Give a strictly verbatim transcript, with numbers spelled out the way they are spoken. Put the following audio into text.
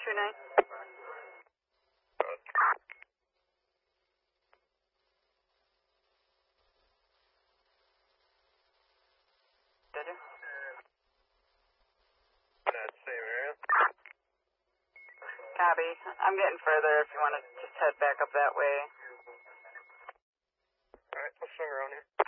two nine. Did you? That same area. Copy. I'm getting further if you want to just head back up that way. Alright, I'll swing around here.